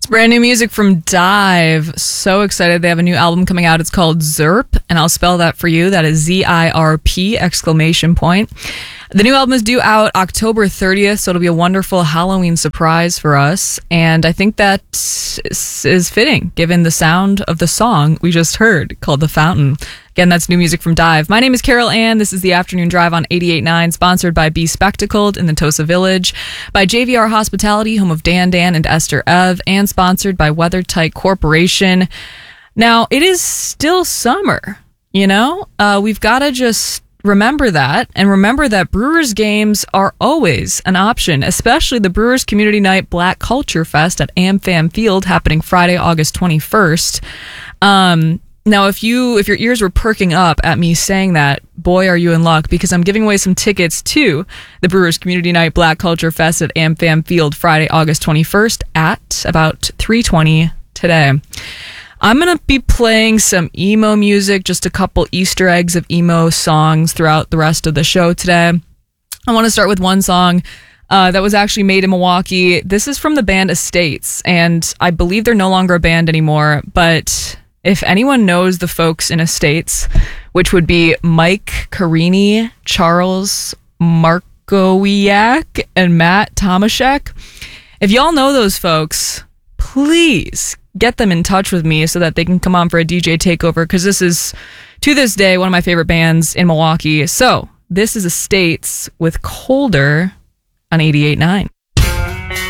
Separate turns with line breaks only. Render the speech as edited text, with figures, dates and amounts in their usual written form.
Brand new music from Dive. So excited. They have a new album coming out. It's called Zirp, and I'll spell that for you. That is Z-I-R-P exclamation point. The new album is due out October 30th, so it'll be a wonderful Halloween surprise for us. And I think that is fitting, given the sound of the song we just heard called The Fountain. Again, that's new music from Dive. My name is Carol Ann. This is the Afternoon Drive on 88.9, sponsored by Be Spectacled in the Tosa Village, by JVR Hospitality, home of Dan and Esther Ev, and sponsored by WeatherTight Corporation. Now, it is still summer, you know? We've got to just remember that, and remember that Brewers games are always an option, especially the Brewers Community Night Black Culture Fest at AmFam Field, happening Friday, August 21st. Now, if your ears were perking up at me saying that, boy, are you in luck, because I'm giving away some tickets to the Brewers Community Night Black Culture Fest at AmFam Field Friday, August 21st at about 3:20 today. I'm going to be playing some emo music, just a couple Easter eggs of emo songs throughout the rest of the show today. I want to start with one song that was actually made in Milwaukee. This is from the band Estates, and I believe they're no longer a band anymore, but if anyone knows the folks in Estates, which would be Mike Carini, Charles Markowiak, and Matt Tomaszek, if y'all know those folks, please get them in touch with me so that they can come on for a DJ takeover, because this is, to this day, one of my favorite bands in Milwaukee. So this is Estates with Colder on 88.9.